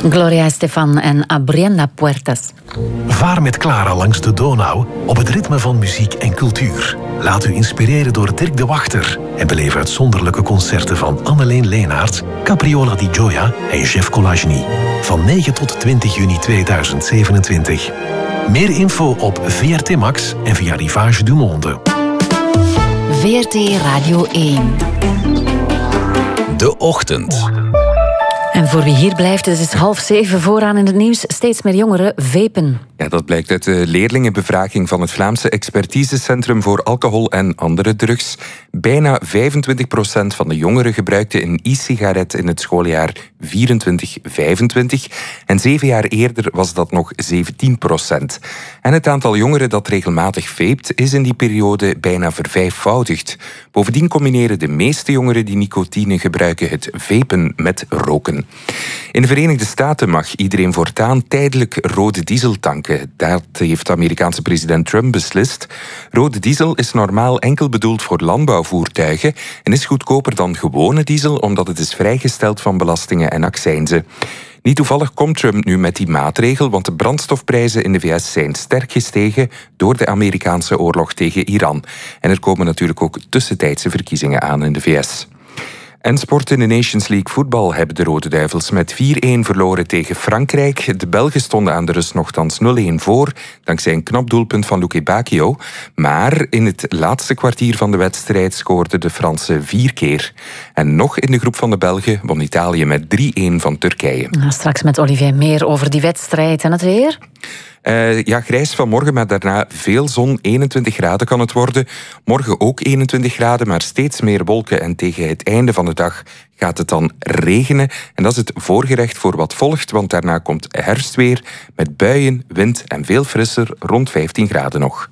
Gloria Estefan en Abrienda Puertas. Vaar met Clara langs de Donau op het ritme van muziek en cultuur. Laat u inspireren door Dirk de Wachter en beleef uitzonderlijke concerten van Anneleen Leenaert, Capriola di Gioia en Jeff Colagny. Van 9 tot 20 juni 2027. Meer info op VRT Max en via Rivage du Monde. VRT Radio 1. De Ochtend. En voor wie hier blijft, het is 6:30 vooraan in het nieuws. Steeds meer jongeren vapen. Ja, dat blijkt uit de leerlingenbevraging van het Vlaamse Expertisecentrum voor Alcohol en Andere Drugs. Bijna 25% van de jongeren gebruikte een e-sigaret in het schooljaar 24-25. En 7 jaar eerder was dat nog 17%. En het aantal jongeren dat regelmatig vapt is in die periode bijna vervijfvoudigd. Bovendien combineren de meeste jongeren die nicotine gebruiken het vapen met roken. In de Verenigde Staten mag iedereen voortaan tijdelijk rode diesel tanken. Dat heeft de Amerikaanse president Trump beslist. Rode diesel is normaal enkel bedoeld voor landbouwvoertuigen en is goedkoper dan gewone diesel omdat het is vrijgesteld van belastingen en accijnzen. Niet toevallig komt Trump nu met die maatregel, want de brandstofprijzen in de VS zijn sterk gestegen door de Amerikaanse oorlog tegen Iran. En er komen natuurlijk ook tussentijdse verkiezingen aan in de VS. En sport in de Nations League voetbal hebben de Rode Duivels met 4-1 verloren tegen Frankrijk. De Belgen stonden aan de rust nogthans 0-1 voor, dankzij een knap doelpunt van Luque Bacchio. Maar in het laatste kwartier van de wedstrijd scoorden de Fransen 4 keer. En nog in de groep van de Belgen won Italië met 3-1 van Turkije. Straks met Olivier meer over die wedstrijd en het weer. Grijs vanmorgen, maar daarna veel zon. 21 graden kan het worden. Morgen ook 21 graden, maar steeds meer wolken. En tegen het einde van de dag gaat het dan regenen. En dat is het voorgerecht voor wat volgt, want daarna komt herfstweer met buien, wind en veel frisser, rond 15 graden nog.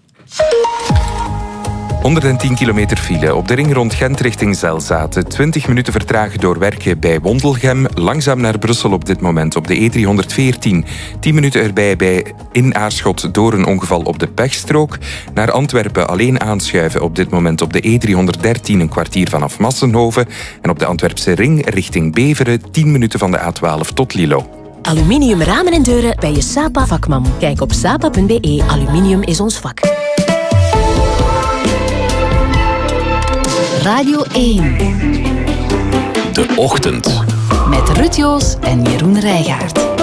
110 kilometer file op de ring rond Gent richting Zelzate. 20 minuten vertragen door werken bij Wondelgem. Langzaam naar Brussel op dit moment op de E314. 10 minuten erbij in Aarschot door een ongeval op de pechstrook. Naar Antwerpen alleen aanschuiven op dit moment op de E313 een kwartier vanaf Massenhoven. En op de Antwerpse ring richting Beveren 10 minuten van de A12 tot Lilo. Aluminium ramen en deuren bij je Sapa vakman. Kijk op sapa.be. Aluminium is ons vak. Radio 1. De Ochtend. Met Ruud Joos en Jeroen Rijgaard.